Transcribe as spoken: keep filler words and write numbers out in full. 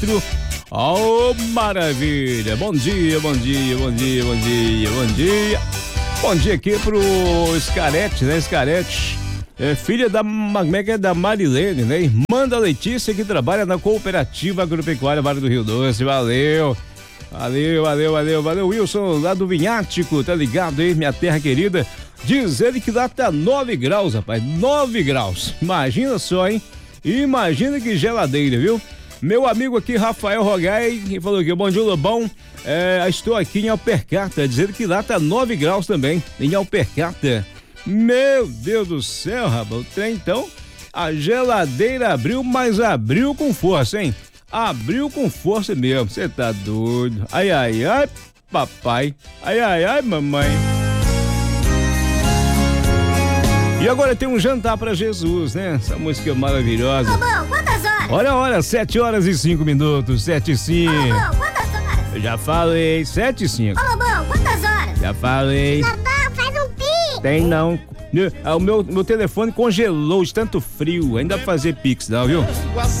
quatro. Oh, maravilha! Bom dia, bom dia, bom dia, bom dia, bom dia. Bom dia aqui pro Scarete, né? Scarete, é filha da, como é que é, da Marilene, né? Irmã da Letícia, que trabalha na Cooperativa Agropecuária Vale do Rio Doce. Valeu! Valeu, valeu, valeu, valeu. Wilson, lá do Vinhático, tá ligado aí, minha terra querida? Diz ele que lá tá nove graus, rapaz, nove graus. Imagina só, hein? Imagina que geladeira, viu? Meu amigo aqui, Rafael Rogai, que falou aqui, bom dia, Lobão. É, estou aqui em Alpercata, dizendo que lá tá nove graus também, em Alpercata. Meu Deus do céu, rapaz, o trem então, a geladeira abriu, mas abriu com força, hein? Abriu com força mesmo, você tá doido. Ai, ai, ai, papai. Ai, ai, ai, mamãe. E agora tem um jantar pra Jesus, né? Essa música maravilhosa. Ô, bom, quantas horas? Olha, olha, sete horas e cinco minutos, sete e cinco. Ô, bom, quantas horas? Eu já falei, sete e cinco. Ô, bom, quantas horas? Já falei. Lobão, faz um pi. Tem não. O meu, meu telefone congelou de tanto frio. Ainda fazer pix, não, viu?